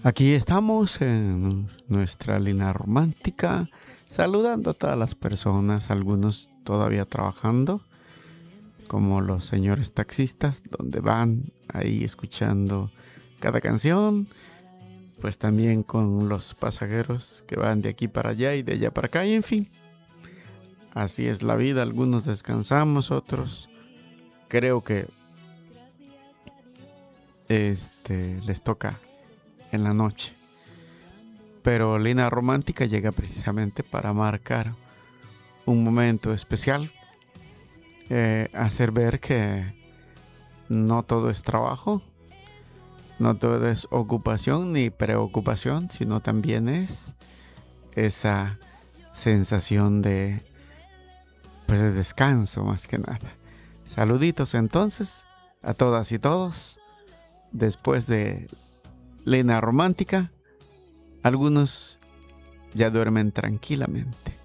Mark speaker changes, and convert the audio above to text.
Speaker 1: Aquí estamos en nuestra línea romántica, saludando a todas las personas, algunos todavía trabajando, como los señores taxistas, donde van ahí escuchando cada canción, pues también con los pasajeros que van de aquí para allá y de allá para acá, y en fin, así es la vida, algunos descansamos, otros creo que les toca en la noche. Pero Línea Romántica llega precisamente para marcar un momento especial, hacer ver que no todo es trabajo, no todo es ocupación ni preocupación, sino también es esa sensación pues de descanso más que nada. Saluditos entonces a todas y todos. Después de Línea Romántica, algunos ya duermen tranquilamente.